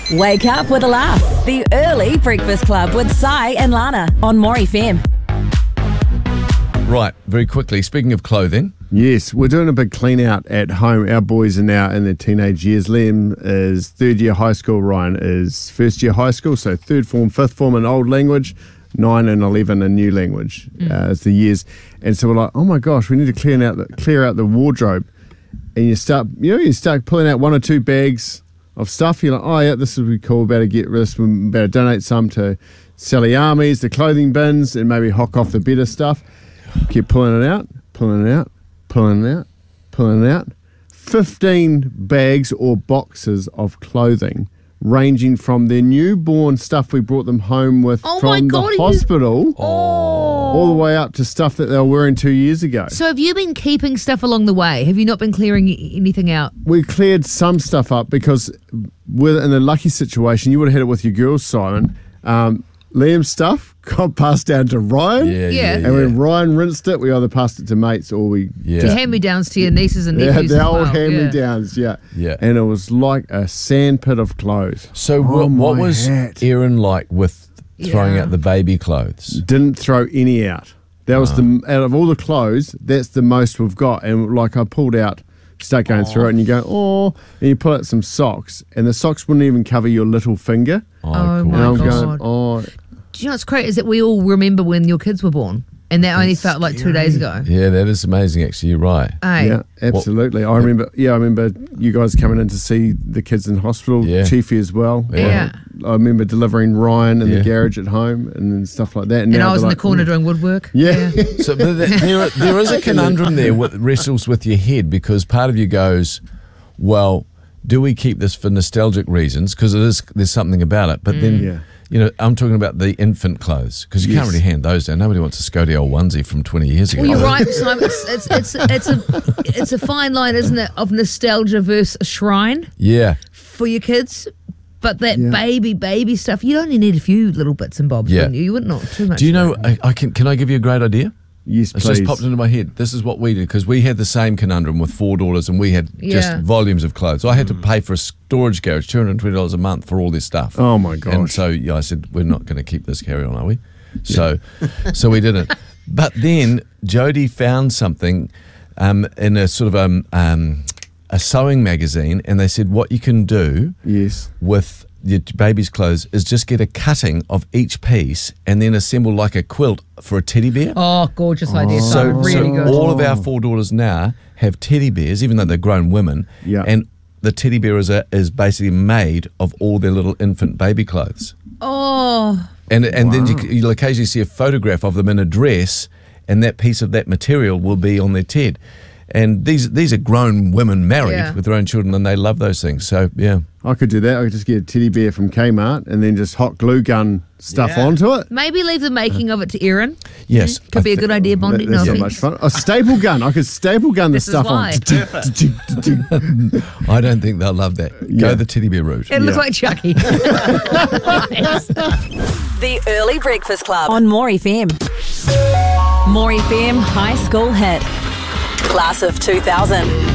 Wake up with a laugh. The Early Breakfast Club with Sai and Lana on More FM. Right, very quickly, speaking of clothing. Yes, we're doing a big clean out at home. Our boys are now in their teenage years. Liam is third year high school. Ryan is first year high school. So third form, fifth form in old language, 9 and 11 in new language is the years. And so we're like, oh my gosh, we need to clear out the wardrobe. And you start pulling out one or two bags of stuff. You're like, oh yeah, this would be cool. Better get rid of this. We better donate some to Sally Armies, the clothing bins, and maybe hock off the better stuff. Keep pulling it out, pulling it out, pulling it out, pulling it out. 15 bags or boxes of clothing, ranging from their newborn stuff we brought them home with from the hospital, all the way up to stuff that they were wearing 2 years ago. So have you been keeping stuff along the way? Have you not been clearing anything out? We cleared some stuff up because we're in a lucky situation. You would have had it with your girls, Simon. Liam's stuff got passed down to Ryan. Yeah. When Ryan rinsed it, we either passed it to mates or we... To hand-me-downs to your nieces and nephews the old hand-me-downs, yeah. And it was like a sandpit of clothes. So what was Erin like with throwing out the baby clothes? Didn't throw any out. That was out of all the clothes, that's the most we've got. And like I pulled out, start going through it, and you go, and you pull out some socks, and the socks wouldn't even cover your little finger. Oh and my I'm God. going, Do you know what's crazy is that we all remember when your kids were born, and that only felt like 2 days ago. Yeah, that is amazing, actually. You're right. Hey. Yeah, absolutely. I remember you guys coming in to see the kids in hospital, Chiefy as well. Yeah. I remember delivering Ryan in the garage at home and stuff like that. And I was in the corner doing woodwork. Yeah. So but there is a conundrum there that wrestles with your head, because part of you goes, well, do we keep this for nostalgic reasons? Because there's something about it. But then... You know, I'm talking about the infant clothes, because you can't really hand those down. Nobody wants a Scotty old onesie from 20 years ago. Well, you're right, Simon. It's a fine line, isn't it, of nostalgia versus a shrine for your kids. But that baby stuff, you'd only need a few little bits and bobs, wouldn't you? You wouldn't want too much. Do you know, can I give you a great idea? Yes, please. It's just popped into my head. This is what we did, because we had the same conundrum with 4 daughters, and we had just volumes of clothes. I had to pay for a storage garage, $220 a month for all this stuff. Oh my gosh. And so I said, we're not going to keep this carry on, are we? So we didn't. But then Jody found something in a sort of a sewing magazine, and they said what you can do with your baby's clothes is just get a cutting of each piece and then assemble like a quilt for a teddy bear. Oh, gorgeous idea. So really good. All of our 4 daughters now have teddy bears, even though they're grown women. Yeah. And the teddy bear is basically made of all their little infant baby clothes. Oh. And then you'll occasionally see a photograph of them in a dress, and that piece of that material will be on their TED. And these are grown women married with their own children, and they love those things. So, yeah. I could do that. I could just get a teddy bear from Kmart and then just hot glue gun stuff onto it. Maybe leave the making of it to Erin. Yes. Could be a good idea, Bondi. That's so much fun. A staple gun. I could staple gun the stuff on. I don't think they'll love that. Go the teddy bear route. It looks like Chucky. The Early Breakfast Club on More FM. More FM High School Hit. Class of 2000.